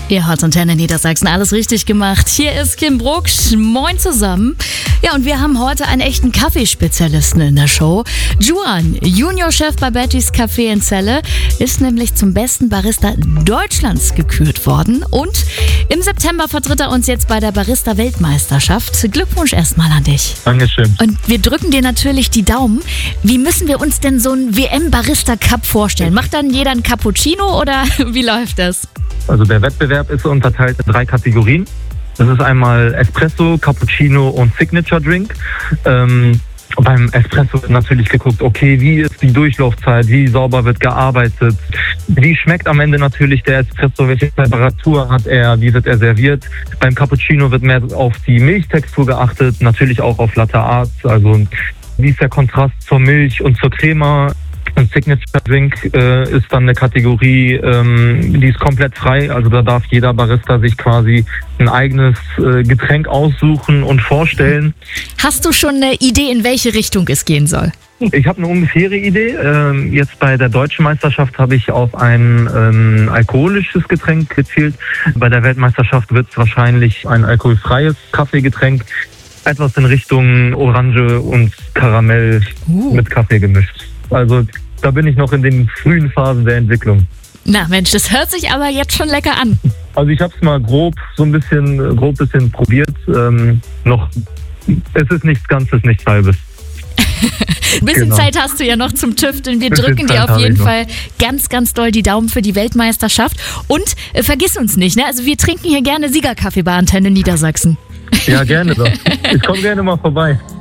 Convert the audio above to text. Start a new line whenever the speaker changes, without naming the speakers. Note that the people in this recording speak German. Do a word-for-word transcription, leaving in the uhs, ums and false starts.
Ihr hört Antenne Niedersachsen, alles richtig gemacht. Hier ist Kim Brucksch, moin zusammen. Ja, und wir haben heute einen echten Kaffeespezialisten in der Show. Juan, Juniorchef bei Betty's Café in Celle, ist nämlich zum besten Barista Deutschlands gekürt worden. Und im September vertritt er uns jetzt bei der Barista-Weltmeisterschaft. Glückwunsch erstmal an dich.
Dankeschön.
Und wir drücken dir natürlich die Daumen. Wie müssen wir uns denn so einen W M-Barista-Cup vorstellen? Macht dann jeder ein Cappuccino oder wie läuft das?
Also der Wettbewerb ist unterteilt in drei Kategorien. Das ist einmal Espresso, Cappuccino und Signature Drink. Ähm, beim Espresso wird natürlich geguckt, okay, wie ist die Durchlaufzeit, wie sauber wird gearbeitet, wie schmeckt am Ende natürlich der Espresso, welche Temperatur hat er, wie wird er serviert. Beim Cappuccino wird mehr auf die Milchtextur geachtet, natürlich auch auf Latte Art, also wie ist der Kontrast zur Milch und zur Crema. Ein Signature Drink äh, ist dann eine Kategorie, ähm, die ist komplett frei. Also da darf jeder Barista sich quasi ein eigenes äh, Getränk aussuchen und vorstellen.
Hast du schon eine Idee, in welche Richtung es gehen soll?
Ich habe eine ungefähre Idee. Ähm, jetzt bei der Deutschen Meisterschaft habe ich auf ein ähm, alkoholisches Getränk gezielt. Bei der Weltmeisterschaft wird es wahrscheinlich ein alkoholfreies Kaffeegetränk. Etwas in Richtung Orange und Karamell uh. mit Kaffee gemischt. Also da bin ich noch in den frühen Phasen der Entwicklung.
Na Mensch, das hört sich aber jetzt schon lecker an.
Also ich habe es mal grob so ein bisschen, grob bisschen probiert. Ähm, noch, es ist nichts Ganzes, nichts Halbes.
Ein bisschen
Genau.
Zeit hast du ja noch zum Tüfteln. Wir
Ein bisschen
drücken dir
Zeit
auf
habe
jeden
ich noch.
Fall ganz, ganz doll die Daumen für die Weltmeisterschaft. Und äh, vergiss uns nicht, ne? Also wir trinken hier gerne Siegerkaffee bei Antenne Niedersachsen.
Ja, gerne doch. Ich komme gerne mal vorbei.